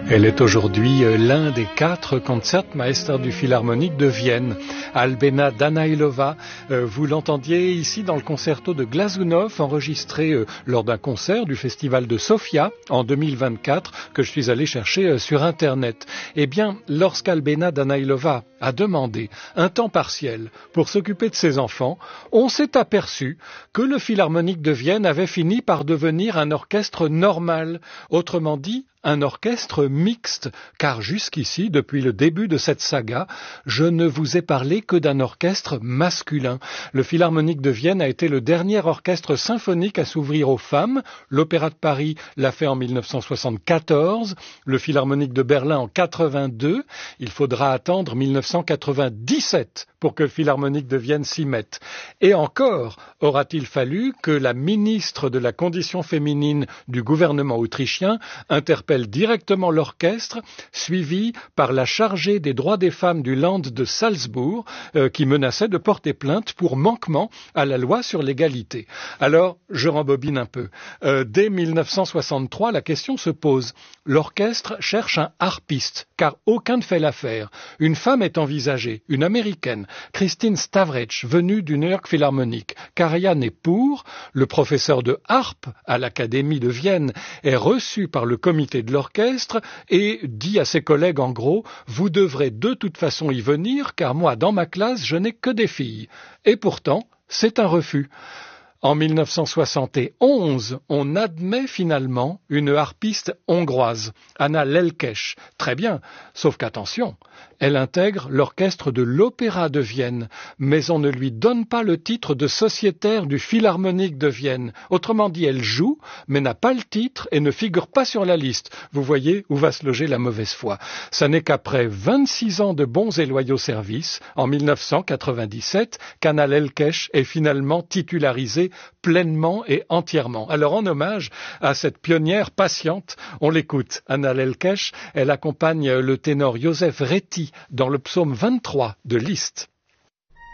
Elle est aujourd'hui l'un des 4 Concertmeister du Philharmonique de Vienne. Albena Danilova, vous l'entendiez ici dans le concerto de Glazunov, enregistré lors d'un concert du festival de Sofia en 2024, que je suis allé chercher sur Internet. Eh bien, lorsqu'Albena Danilova a demandé un temps partiel pour s'occuper de ses enfants, on s'est aperçu que le Philharmonique de Vienne avait fini par devenir un orchestre normal, autrement dit, un orchestre mixte, car jusqu'ici, depuis le début de cette saga, je ne vous ai parlé que d'un orchestre masculin. Le Philharmonique de Vienne a été le dernier orchestre symphonique à s'ouvrir aux femmes. L'Opéra de Paris l'a fait en 1974, le Philharmonique de Berlin en 82. Il faudra attendre 1997 pour que le Philharmonique de Vienne s'y mette. Et encore aura-t-il fallu que la ministre de la Condition féminine du gouvernement autrichien interpelle directement l'orchestre, suivi par la chargée des droits des femmes du Land de Salzbourg, qui menaçait de porter plainte pour manquement à la loi sur l'égalité. Alors, je rembobine un peu. Dès 1963, la question se pose. L'orchestre cherche un harpiste, car aucun ne fait l'affaire. Une femme est envisagée, une américaine, Christine Stavretch, venue du New York Philharmonic. Karajan est pour, le professeur de harpe à l'Académie de Vienne est reçu par le comité de l'orchestre et dit à ses collègues en gros « Vous devrez de toute façon y venir car moi dans ma classe je n'ai que des filles ». Et pourtant, c'est un refus. En 1971, on admet finalement une harpiste hongroise, Anna Lelkes. Très bien, sauf qu'attention, elle intègre l'orchestre de l'Opéra de Vienne, mais on ne lui donne pas le titre de sociétaire du Philharmonique de Vienne. Autrement dit, elle joue, mais n'a pas le titre et ne figure pas sur la liste. Vous voyez où va se loger la mauvaise foi. Ça n'est qu'après 26 ans de bons et loyaux services, en 1997, qu'Anna Lelkes est finalement titularisée pleinement et entièrement. Alors en hommage à cette pionnière patiente, on l'écoute. Anna Lelkes, elle accompagne le ténor Joseph Réti dans le psaume 23 de Liszt.